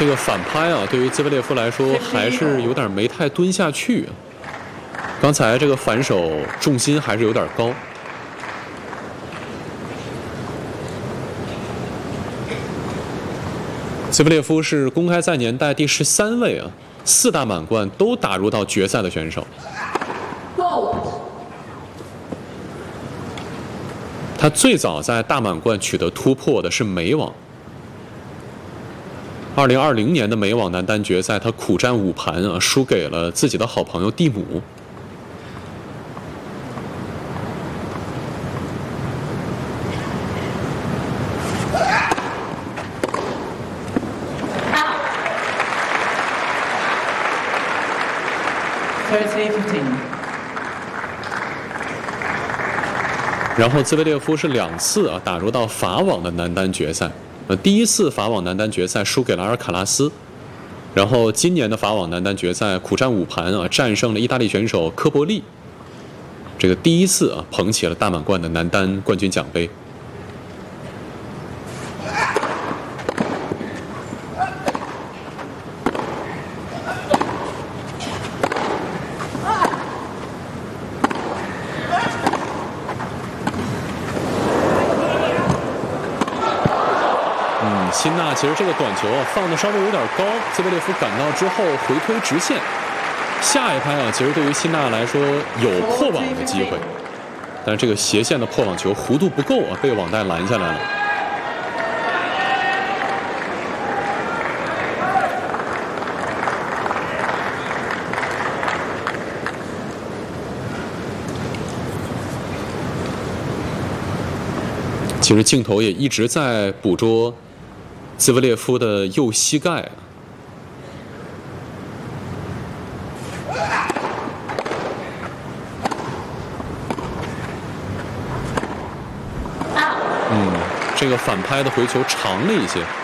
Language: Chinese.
这个反拍啊，对于兹维列夫来说还是有点没太蹲下去。刚才这个反手重心还是有点高。兹维列夫是公开赛年代第13位啊，4大满贯都打入到决赛的选手。他最早在大满贯取得突破的是美网。2020年的美网男单决赛，他苦战5盘啊，输给了自己的好朋友蒂姆。然后兹维列夫是2次啊打入到法网的男单决赛，第一次法网男单决赛输给了阿尔卡拉斯，然后今年的法网男单决赛苦战5盘啊，战胜了意大利选手科博利，这个第一次啊捧起了大满贯的男单冠军奖杯。辛纳其实这个短球啊放的稍微有点高，兹维列夫赶到之后回推直线，下一拍啊其实对于辛纳来说有破网的机会，但是这个斜线的破网球弧度不够啊，被网带拦下来了。其实镜头也一直在捕捉兹维列夫的右膝盖。这个反拍的回球长了一些。